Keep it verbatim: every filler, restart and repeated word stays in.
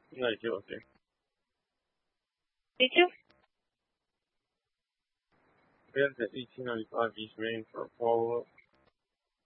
No, guilty. Did you? We have the eighteen ninety-five East Main for a follow-up.